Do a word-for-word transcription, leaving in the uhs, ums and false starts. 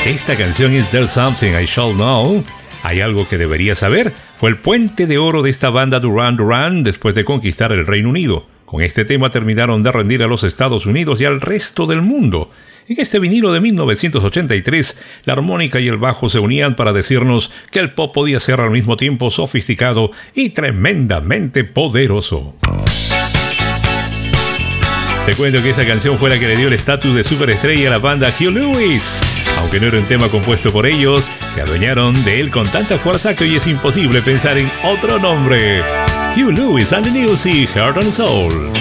Esta canción es There's Something I Should Know. Hay algo que deberías saber. Fue el puente de oro de esta banda Duran Duran después de conquistar el Reino Unido. Con este tema terminaron de rendir a los Estados Unidos y al resto del mundo. En este vinilo de mil novecientos ochenta y tres, la armónica y el bajo se unían para decirnos que el pop podía ser al mismo tiempo sofisticado y tremendamente poderoso. Te cuento que esta canción fue la que le dio el estatus de superestrella a la banda Huey Lewis. Aunque no era un tema compuesto por ellos, se adueñaron de él con tanta fuerza que hoy es imposible pensar en otro nombre. Huey Lewis and the News y Heart and Soul.